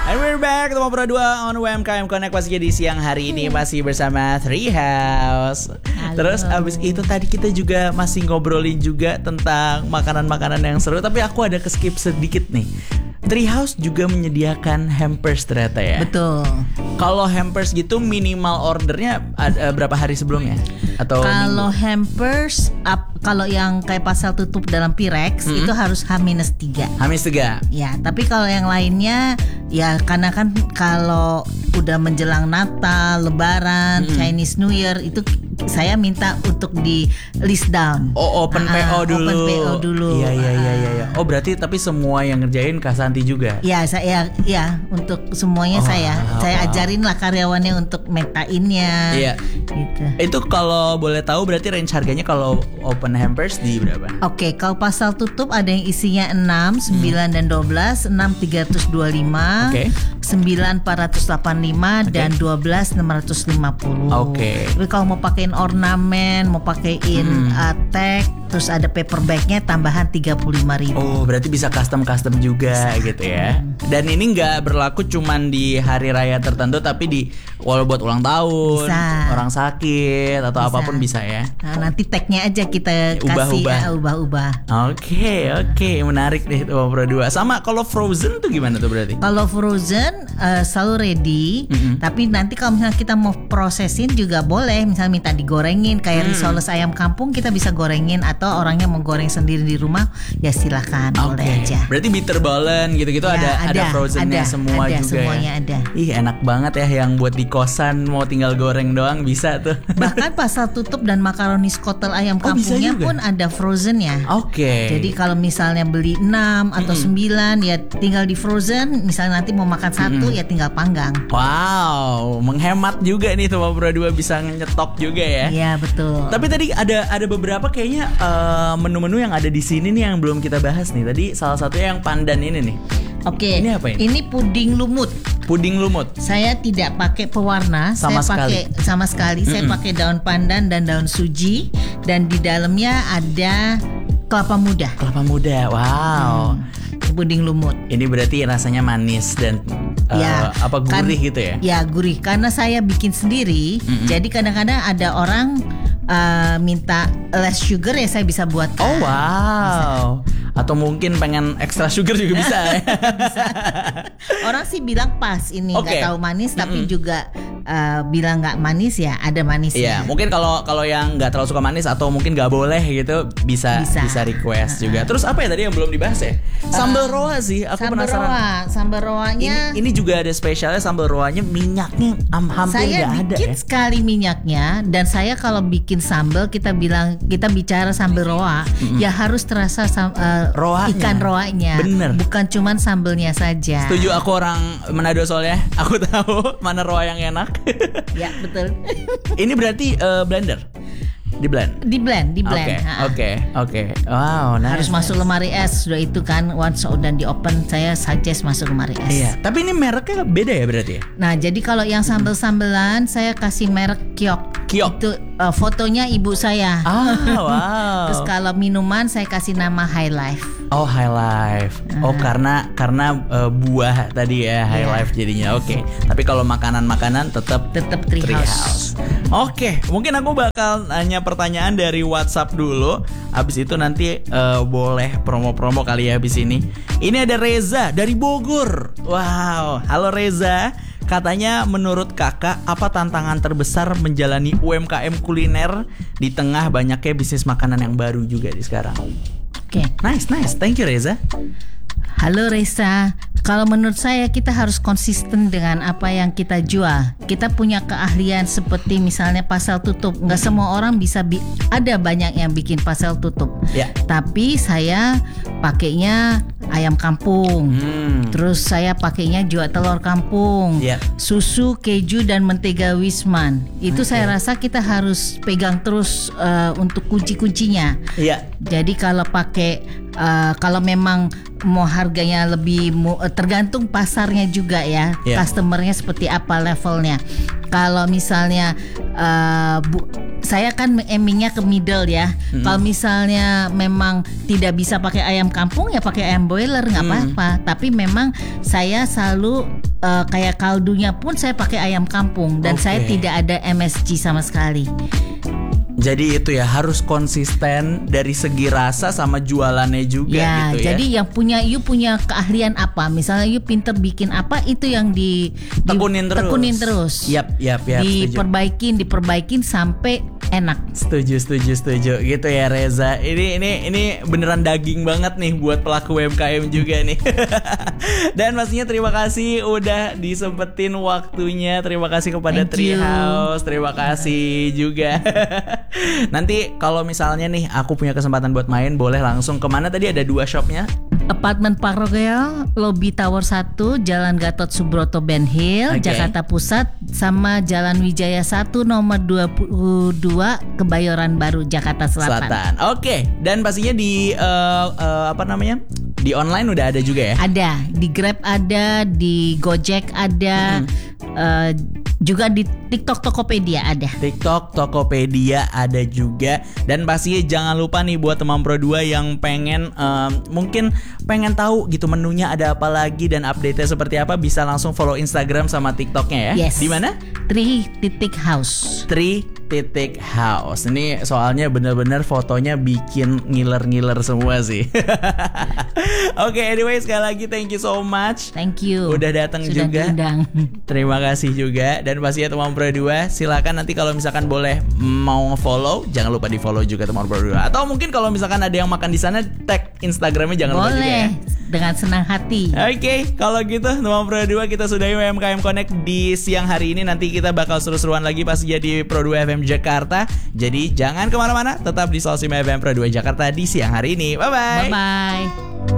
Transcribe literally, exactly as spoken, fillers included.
And we're back, Teman Pro dua on U M K M Connect pas di siang hari ini masih bersama Treehouse. Halo. Terus abis itu tadi kita juga masih ngobrolin juga tentang makanan-makanan yang seru. Tapi aku ada keskip sedikit nih. Treehouse juga menyediakan hampers ternyata ya. Betul. Kalau hampers gitu minimal ordernya ada berapa hari sebelumnya? Atau Kalau minggu? hampers up, kalau yang kayak pasal tutup dalam Pirex Mm-hmm. itu harus H minus tiga. Hamis tiga. Ya, tapi kalau yang lainnya ya karena kan kalau udah menjelang Natal, Lebaran, Mm-hmm. Chinese New Year itu saya minta untuk di list down. Oh, open Ah, P O dulu. Open P O dulu. Iya iya iya iya. iya. Ah. Oh, berarti tapi semua yang ngerjain Kak Santi juga. Ya, saya ya untuk semuanya Oh, saya saya wow. ajarin lah karyawannya untuk metainnya. Iya. Gitu. Itu kalau boleh tahu berarti range harganya kalau open hampers di berapa? Oke, kalau pasal tutup ada yang isinya enam, sembilan dan dua belas, enam tiga ratus dua puluh lima, Oke. sembilan empat ratus delapan puluh lima dan dua belas enam ratus lima puluh. Oke. Tapi kalau mau pakein ornamen, mau pakein Hmm. uh, tag, terus ada paper bagnya tambahan tiga puluh lima ribu. Oh, berarti bisa custom-custom juga gitu ya. Dan ini nggak berlaku cuman di hari raya tertentu tapi di walau buat ulang tahun, Bisa. orang sakit atau Bisa. apapun bisa ya. Nah, nanti tagnya aja kita kasih Ubah-ubah. ah, ubah-ubah. Oke, oke, menarik deh tuh Pro dua. Sama kalau frozen tuh gimana tuh berarti? Kalau frozen uh, selalu ready, Mm-mm. tapi nanti kalau misalnya kita mau prosesin juga boleh, misalnya minta digorengin kayak Hmm. risoles ayam kampung kita bisa gorengin atau orangnya mau goreng sendiri di rumah ya silakan boleh Oke. aja. Berarti bitterballen gitu-gitu Ya, ada ada frozennya ada, semua ada, juga semuanya ya. ada. Ih, enak banget ya yang buat di kosan mau tinggal goreng doang bisa tuh. Bahkan pasal tutup dan makaroni skotel ayam Oh, bisa kampungnya juga? pun ada frozennya. Oke. Jadi kalau misalnya beli enam atau sembilan ya tinggal di frozen, misalnya nanti mau makan satu ya tinggal panggang. Wow, menghemat juga nih Teman Pro dua bisa nyetok juga ya. Iya betul. Tapi tadi ada ada beberapa kayaknya eh, menu-menu yang ada di sini nih yang belum kita bahas nih. Tadi salah satunya yang pandan ini nih. Oke. Ini apa ini? Ini puding lumut. Puding lumut. Saya tidak pakai pewarna, Sama saya pakai sama sekali. Saya pakai daun pandan dan daun suji dan di dalamnya ada kelapa muda. Kelapa muda. Wow. Puding lumut. Ini berarti rasanya manis dan eh, Ya, apa kan- gurih gitu ya? Ya gurih karena saya bikin sendiri. Jadi kadang-kadang ada orang uh, minta less sugar ya saya bisa buatkan. Oh wow. Atau mungkin pengen extra sugar juga bisa ya. Orang sih bilang pas ini nggak Oke. tahu manis tapi juga uh, bilang nggak manis ya ada manisnya. Iya, mungkin kalau kalau yang nggak terlalu suka manis atau mungkin nggak boleh gitu bisa bisa, Bisa. request juga. Terus apa ya tadi yang belum dibahas ya? Sambal roa sih, aku Sambal penasaran. roa, sambal Ini, roanya ini juga ada spesialnya sambal roanya, minyaknya am- hampir saya nggak ada dikit ya. sekali minyaknya dan saya kalau bikin sambal kita bilang kita bicara sambal roa ya harus terasa sam- uh, Roanya. ikan roanya. Bener. Bukan cuman sambelnya saja. Setuju, aku orang Manado soalnya, aku tahu mana roa yang enak. Ya betul. Ini berarti eh, blender, di blend. Di blend, di blend. Oke, Ha-ha. oke, oke. Wow, nice. Harus masuk lemari es sudah itu kan once udah di open saya suggest masuk lemari es. Iya, tapi ini mereknya beda ya berarti ya? Nah jadi kalau yang sambel-sambelan saya kasih merek Kyok. Kyok. Itu uh, fotonya ibu saya. Ah, wow. Terus kalau minuman saya kasih nama High Life. Oh, High Life. Oh, karena karena uh, buah tadi ya High Iya. Life jadinya. Oke. Tapi kalau makanan-makanan tetap Tetap Treehouse. Oke, mungkin aku bakal nanya pertanyaan dari WhatsApp dulu. Abis itu nanti uh, boleh promo-promo kali ya abis ini. Ini ada Reza dari Bogor. Wow, halo Reza. Katanya menurut kakak apa tantangan terbesar menjalani U M K M kuliner di tengah banyaknya bisnis makanan yang baru juga di sekarang? Oke. Nice, nice. Thank you Reza. Halo Reza, kalau menurut saya kita harus konsisten dengan apa yang kita jual. Kita punya keahlian seperti misalnya pasal tutup. Nggak semua orang bisa bi- ada banyak yang bikin pasal tutup. Ya. Tapi saya pakainya ayam kampung. Hmm. Terus saya pakainya jual telur kampung, Ya. susu, keju dan mentega Wisman. Itu saya rasa kita harus pegang terus uh, untuk kunci-kuncinya. Iya. Jadi kalau pakai uh, kalau memang mau harganya lebih mu- tergantung pasarnya juga ya, Yeah. customernya seperti apa levelnya. Kalau misalnya uh, bu, saya kan aimingnya ke middle ya. Mm-hmm. Kalau misalnya memang tidak bisa pakai ayam kampung ya pakai ayam boiler nggak Mm. apa-apa. Tapi memang saya selalu uh, kayak kaldunya pun saya pakai ayam kampung dan Oke. saya tidak ada M S G sama sekali. Jadi itu ya harus konsisten dari segi rasa sama jualannya juga Ya, gitu ya. jadi yang punya you punya keahlian apa? Misalnya you pinter bikin apa, itu yang di, di Tekunin terus. tekunin terus. Yap, yap, yap. Setuju. Diperbaikin, diperbaikin sampai enak. Setuju, setuju, setuju. Gitu ya Reza. Ini ini ini beneran daging banget nih buat pelaku U M K M juga nih. Dan pastinya terima kasih udah disempetin waktunya. Terima kasih kepada Thank you. Treehouse. Terima kasih juga. Nanti kalau misalnya nih aku punya kesempatan buat main, boleh langsung kemana tadi, ada dua shopnya? Apartemen Park Royal, Lobby Tower satu, Jalan Gatot Subroto Ben Hill, Oke. Jakarta Pusat, sama Jalan Wijaya satu nomor dua puluh dua, Kebayoran Baru, Jakarta Selatan. Selatan. Oke. Dan pastinya di uh, uh, apa namanya? Di online udah ada juga ya? Ada, di Grab ada, di Gojek ada, eh, juga di TikTok Tokopedia ada. TikTok, Tokopedia ada juga. Dan pastinya jangan lupa nih buat teman Pro dua yang pengen um, mungkin pengen tahu gitu menunya ada apa lagi dan update-nya seperti apa, bisa langsung follow Instagram sama TikToknya ya. Yes. Di mana? Tri titik house. Tri titik house. Ini soalnya bener-bener fotonya bikin ngiler-ngiler semua sih. Oke, anyway sekali lagi thank you so much. Thank you. Udah datang Sudah juga. diundang. Terima kasih juga. Dan pastinya teman Pro dua, silakan nanti kalau misalkan boleh mau follow, jangan lupa di follow juga teman Pro dua. Atau mungkin kalau misalkan ada yang makan di sana, tag Instagramnya jangan lupa juga ya. Boleh, dengan senang hati. Oke, kalau gitu teman Pro dua, kita sudahi U M K M Connect di siang hari ini. Nanti kita bakal seru-seruan lagi pasti jadi Pro dua F M Jakarta. Jadi jangan kemana-mana, tetap di Solsim F M Pro dua Jakarta di siang hari ini. Bye-bye. Bye-bye.